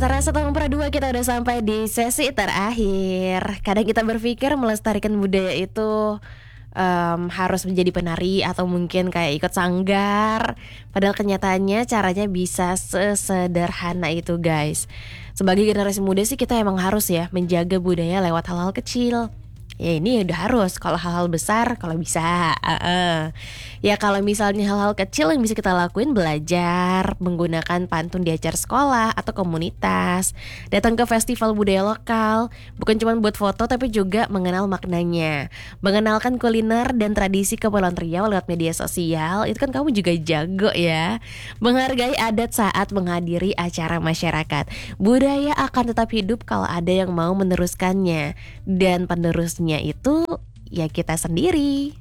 Terasa tahun perdua kita udah sampai di sesi terakhir. Kadang kita berpikir melestarikan budaya itu harus menjadi penari atau mungkin kayak ikut sanggar. Padahal kenyataannya caranya bisa sesederhana itu guys. Sebagai generasi muda sih kita emang harus ya menjaga budaya lewat hal-hal kecil. Ya ini udah harus, kalau hal-hal besar kalau bisa ya kalau misalnya hal-hal kecil yang bisa kita lakuin, belajar menggunakan pantun di acara sekolah atau komunitas, datang ke festival budaya lokal, bukan cuma buat foto tapi juga mengenal maknanya, mengenalkan kuliner dan tradisi Kepulauan Riau lewat media sosial. Itu kan kamu juga jago ya. Menghargai adat saat menghadiri acara masyarakat. Budaya akan tetap hidup kalau ada yang mau meneruskannya, dan penerusnya itu ya kita sendiri.